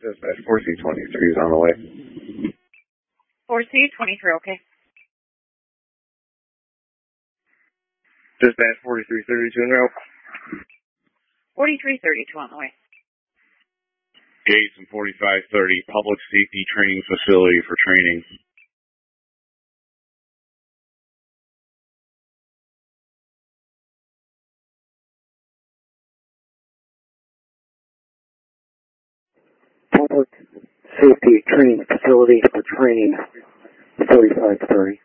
Dispatch 4C23 is on the way. 4C23, okay. Dispatch 4332 en route. 4332 on the way. Gates and 4530, public safety training facility for training. Public safety training facility for training, 4530.